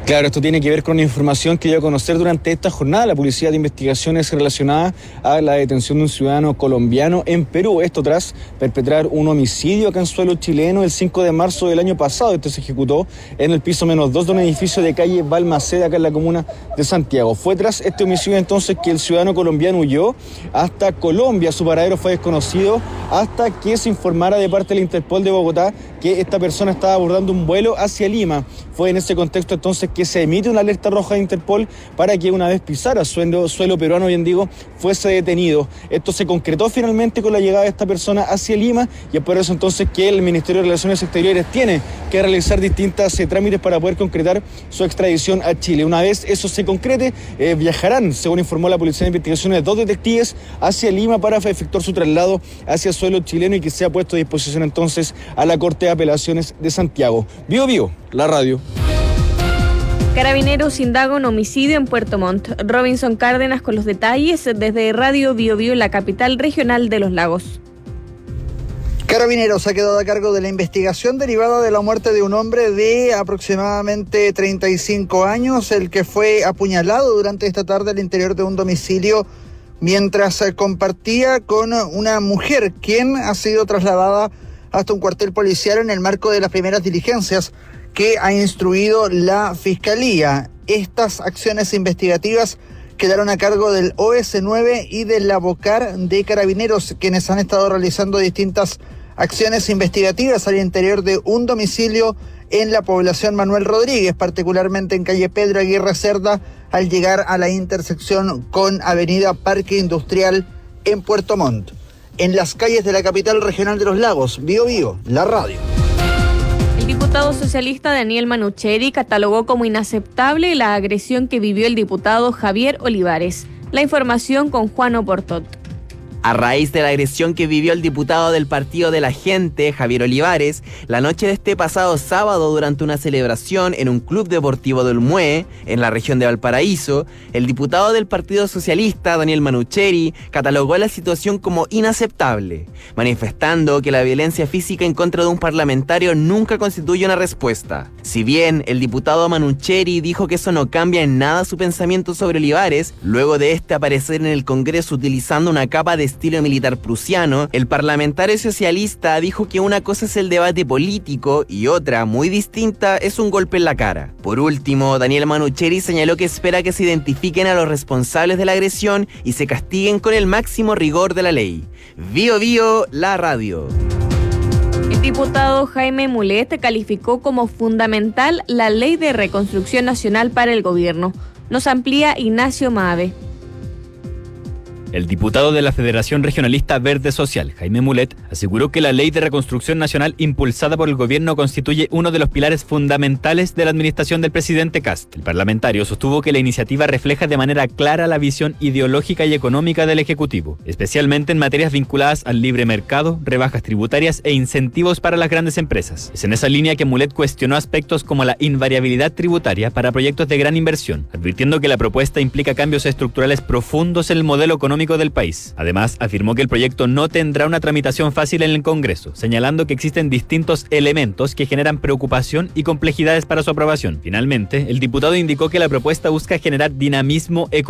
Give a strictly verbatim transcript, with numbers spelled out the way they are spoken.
Claro, esto tiene que ver con una información que dio a conocer durante esta jornada la Policía de Investigaciones relacionada a la detención de un ciudadano colombiano en Perú. Esto tras perpetrar un homicidio acá en suelo chileno el cinco de marzo del año pasado. Esto se ejecutó en el piso menos dos de un edificio de calle Balmaceda, acá en la comuna de Santiago. Fue tras este homicidio entonces que el ciudadano colombiano huyó hasta Colombia. Su paradero fue desconocido hasta que se informara de parte de la Interpol de Bogotá que esta persona estaba abordando un vuelo hacia Lima. Fue en ese contexto entonces que se emite una alerta roja de Interpol para que una vez pisara suelo, suelo peruano, bien digo, fuese detenido. Esto se concretó finalmente con la llegada de esta persona hacia Lima y es por eso entonces que el Ministerio de Relaciones Exteriores tiene que realizar distintas eh, trámites para poder concretar su extradición a Chile. Una vez eso se concrete, eh, viajarán, según informó la Policía de Investigaciones, dos detectives hacia Lima para efectuar su traslado hacia suelo chileno y que sea puesto a disposición entonces a la Corte de Apelaciones de Santiago. Bio Bio, la radio. Carabineros indaga un homicidio en Puerto Montt. Robinson Cárdenas con los detalles desde Radio Bio Bio, la capital regional de Los Lagos. Carabineros ha quedado a cargo de la investigación derivada de la muerte de un hombre de aproximadamente treinta y cinco años, el que fue apuñalado durante esta tarde al interior de un domicilio mientras compartía con una mujer, quien ha sido trasladada hasta un cuartel policial en el marco de las primeras diligencias que ha instruido la Fiscalía. Estas acciones investigativas quedaron a cargo del O S nueve y del Abocar de Carabineros, quienes han estado realizando distintas acciones investigativas al interior de un domicilio en la población Manuel Rodríguez, particularmente en calle Pedro Aguirre Cerda, al llegar a la intersección con avenida Parque Industrial en Puerto Montt. En las calles de la capital regional de Los Lagos, Bio Bio, la radio. El diputado socialista Daniel Manucheri catalogó como inaceptable la agresión que vivió el diputado Javier Olivares. La información con Juan Oportot. A raíz de la agresión que vivió el diputado del Partido de la Gente, Javier Olivares, la noche de este pasado sábado durante una celebración en un club deportivo del Mue, en la región de Valparaíso, el diputado del Partido Socialista, Daniel Manucheri, catalogó la situación como inaceptable, manifestando que la violencia física en contra de un parlamentario nunca constituye una respuesta. Si bien el diputado Manucheri dijo que eso no cambia en nada su pensamiento sobre Olivares, luego de este aparecer en el Congreso utilizando una capa de estilo militar prusiano, el parlamentario socialista dijo que una cosa es el debate político y otra, muy distinta, es un golpe en la cara. Por último, Daniel Manucheri señaló que espera que se identifiquen a los responsables de la agresión y se castiguen con el máximo rigor de la ley. Bio Bio, la radio. El diputado Jaime Mulet calificó como fundamental la Ley de Reconstrucción Nacional para el Gobierno. Nos amplía Ignacio Maave. El diputado de la Federación Regionalista Verde Social, Jaime Mulet, aseguró que la Ley de Reconstrucción Nacional impulsada por el gobierno constituye uno de los pilares fundamentales de la administración del presidente Kast. El parlamentario sostuvo que la iniciativa refleja de manera clara la visión ideológica y económica del Ejecutivo, especialmente en materias vinculadas al libre mercado, rebajas tributarias e incentivos para las grandes empresas. Es en esa línea que Mulet cuestionó aspectos como la invariabilidad tributaria para proyectos de gran inversión, advirtiendo que la propuesta implica cambios estructurales profundos en el modelo económico del país. Además, afirmó que el proyecto no tendrá una tramitación fácil en el Congreso, señalando que existen distintos elementos que generan preocupación y complejidades para su aprobación. Finalmente, el diputado indicó que la propuesta busca generar dinamismo económico